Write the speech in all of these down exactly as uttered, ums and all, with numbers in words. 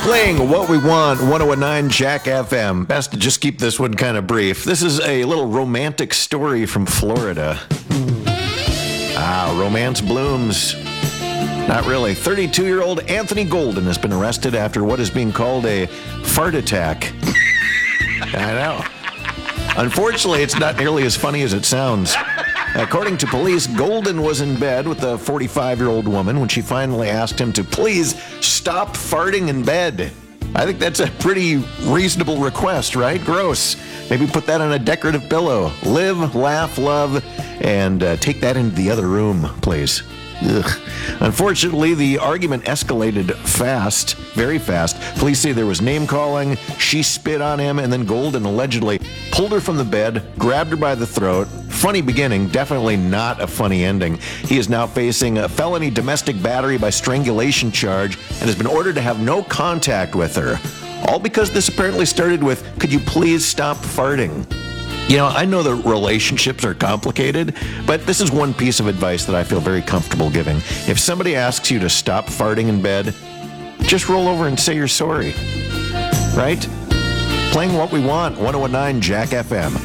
Playing What We Want, one oh one point nine Jack F M. Best to just keep this one kind of brief. This is a little romantic story from Florida. Ah, romance blooms. Not really. thirty-two-year-old Anthony Golden has been arrested after what is being called a fart attack. I know. Unfortunately, it's not nearly as funny as it sounds. According to police, Golden was in bed with a forty-five-year-old woman when she finally asked him to please stop farting in bed. I think that's a pretty reasonable request, right? Gross. Maybe put that on a decorative pillow. Live, laugh, love, and uh, take that into the other room, please. Ugh. Unfortunately, the argument escalated fast, very fast. Police say there was name-calling, she spit on him, and then Golden allegedly pulled her from the bed, grabbed her by the throat. Funny beginning, definitely not a funny ending. He is now facing a felony domestic battery by strangulation charge and has been ordered to have no contact with her. All because this apparently started with, could you please stop farting? You know, I know that relationships are complicated, but this is one piece of advice that I feel very comfortable giving. If somebody asks you to stop farting in bed, just roll over and say you're sorry. Right? Playing What We Want, one oh one point nine Jack F M.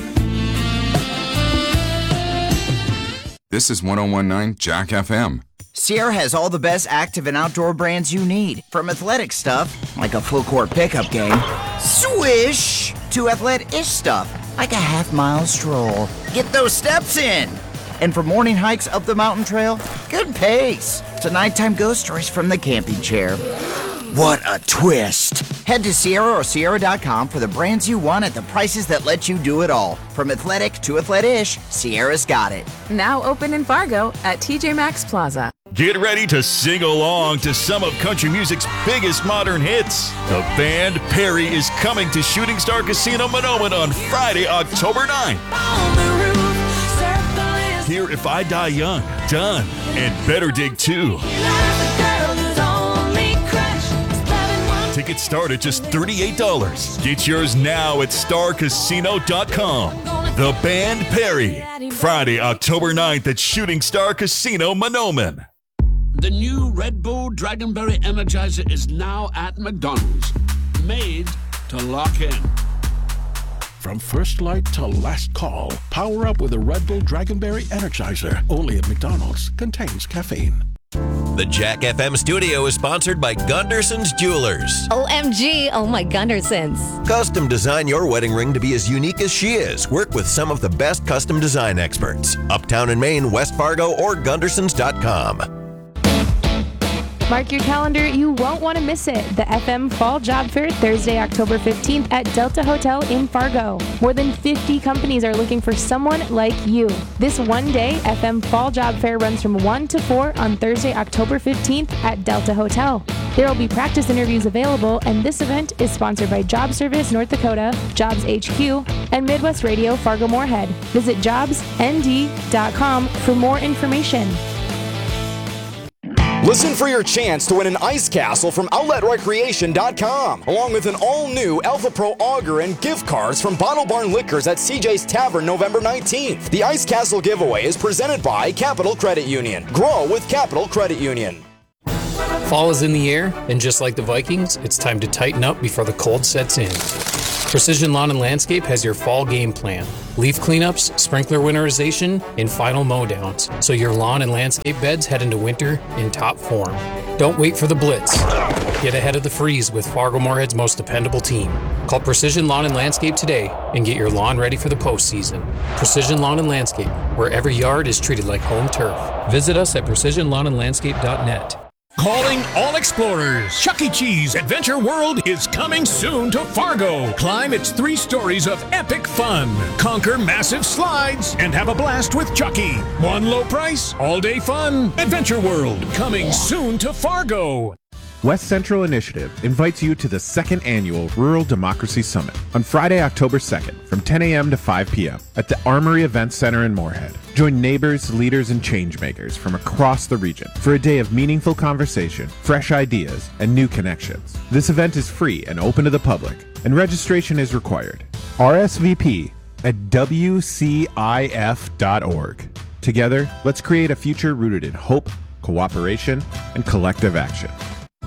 This is one oh one point nine Jack F M. Sierra has all the best active and outdoor brands you need. From athletic stuff, like a full court pickup game, swish, to athletic-ish stuff, like a half-mile stroll. Get those steps in. And for morning hikes up the mountain trail, good pace. To nighttime ghost stories from the camping chair. What a twist. Head to Sierra or Sierra dot com for the brands you want at the prices that let you do it all. From athletic to athletic-ish, Sierra's got it. Now open in Fargo at T J Maxx Plaza. Get ready to sing along to some of country music's biggest modern hits. The band Perry is coming to Shooting Star Casino Monoman on Friday, October ninth. Hear If I Die Young, Done, and Better Dig two. Tickets start at just thirty-eight dollars. Get yours now at star casino dot com. The band Perry, Friday, October ninth at Shooting Star Casino Monoman. The new Red Bull Dragonberry Energizer is now at McDonald's. Made to lock in. From first light to last call, power up with a Red Bull Dragonberry Energizer. Only at McDonald's. Contains caffeine. The Jack F M studio is sponsored by Gunderson's Jewelers. O M G, oh my Gundersons. Custom design your wedding ring to be as unique as she is. Work with some of the best custom design experts. Uptown in Maine, West Fargo, or Gundersons dot com. Mark your calendar, you won't want to miss it. The F M Fall Job Fair, Thursday, October fifteenth at Delta Hotel in Fargo. More than fifty companies are looking for someone like you. This one-day F M Fall Job Fair runs from one to four on Thursday, October fifteenth at Delta Hotel. There will be practice interviews available, and this event is sponsored by Job Service North Dakota, Jobs H Q, and Midwest Radio Fargo-Moorhead. Visit jobs n d dot com for more information. Listen for your chance to win an ice castle from outlet recreation dot com, along with an all-new Alpha Pro auger and gift cards from Bottle Barn Liquors at C J's Tavern November nineteenth. The Ice Castle giveaway is presented by Capital Credit Union. Grow with Capital Credit Union. Fall is in the air, and just like the Vikings, it's time to tighten up before the cold sets in. Precision Lawn and Landscape has your fall game plan. Leaf cleanups, sprinkler winterization, and final mowdowns, so your lawn and landscape beds head into winter in top form. Don't wait for the blitz. Get ahead of the freeze with Fargo-Moorhead's most dependable team. Call Precision Lawn and Landscape today and get your lawn ready for the postseason. Precision Lawn and Landscape, where every yard is treated like home turf. Visit us at precision lawn and landscape dot net. Calling all explorers. Chuck E. Cheese Adventure World is coming soon to Fargo. Climb its three stories of epic fun. Conquer massive slides and have a blast with Chucky. One low price, all day fun. Adventure World coming soon to Fargo. West Central Initiative invites you to the second annual Rural Democracy Summit on Friday, October second from ten a.m. to five p.m. at the Armory Event Center in Moorhead. Join neighbors, leaders, and changemakers from across the region for a day of meaningful conversation, fresh ideas, and new connections. This event is free and open to the public, and registration is required. R S V P at w c i f dot org. Together, let's create a future rooted in hope, cooperation, and collective action.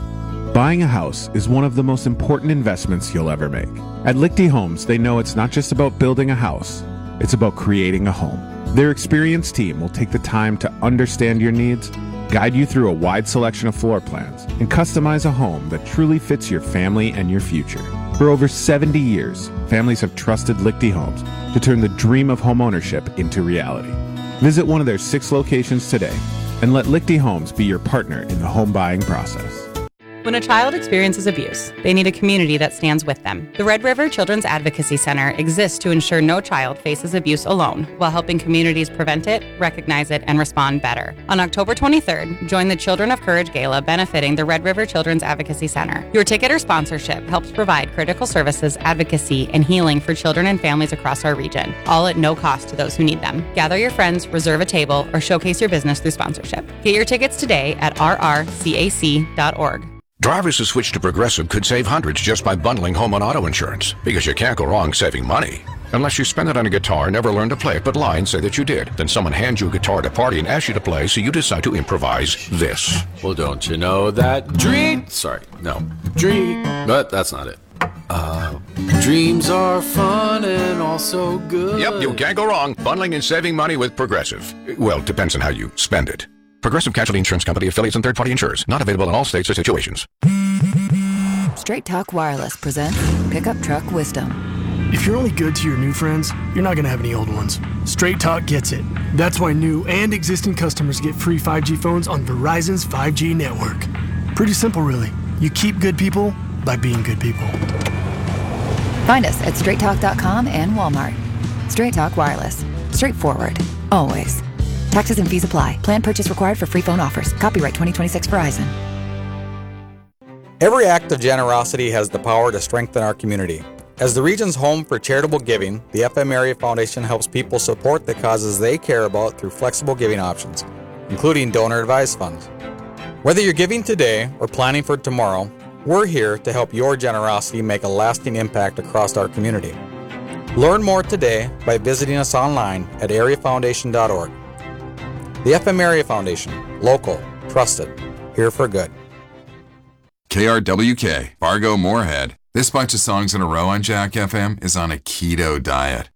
Buying a house is one of the most important investments you'll ever make. At Lichty Homes, they know it's not just about building a house, it's about creating a home. Their experienced team will take the time to understand your needs, guide you through a wide selection of floor plans, and customize a home that truly fits your family and your future. For over seventy years, families have trusted Lichty Homes to turn the dream of homeownership into reality. Visit one of their six locations today and let Lichty Homes be your partner in the home buying process. When a child experiences abuse, they need a community that stands with them. The Red River Children's Advocacy Center exists to ensure no child faces abuse alone, while helping communities prevent it, recognize it, and respond better. On October twenty-third, join the Children of Courage Gala benefiting the Red River Children's Advocacy Center. Your ticket or sponsorship helps provide critical services, advocacy, and healing for children and families across our region, all at no cost to those who need them. Gather your friends, reserve a table, or showcase your business through sponsorship. Get your tickets today at r r c a c dot org. Drivers who switch to Progressive could save hundreds just by bundling home and auto insurance, because you can't go wrong saving money. Unless you spend it on a guitar, never learn to play it, but lie and say that you did. Then someone hands you a guitar at a party and asks you to play, so you decide to improvise this. Well, don't you know that dream... Sorry, no. Dream... But that's not it. Uh, dreams are fun and also good. Yep, you can't go wrong bundling and saving money with Progressive. Well, depends on how you spend it. Progressive Casualty Insurance Company, affiliates, and third-party insurers. Not available in all states or situations. Straight Talk Wireless presents Pickup Truck Wisdom. If you're only good to your new friends, you're not going to have any old ones. Straight Talk gets it. That's why new and existing customers get free five G phones on Verizon's five G network. Pretty simple, really. You keep good people by being good people. Find us at straight talk dot com and Walmart. Straight Talk Wireless. Straightforward. Always. Taxes and fees apply. Plan purchase required for free phone offers. Copyright twenty twenty-six Verizon. Every act of generosity has the power to strengthen our community. As the region's home for charitable giving, the F M Area Foundation helps people support the causes they care about through flexible giving options, including donor-advised funds. Whether you're giving today or planning for tomorrow, we're here to help your generosity make a lasting impact across our community. Learn more today by visiting us online at area foundation dot org. The F M Area Foundation, local, trusted, here for good. K R W K, Fargo Moorhead. This bunch of songs in a row on Jack F M is on a keto diet.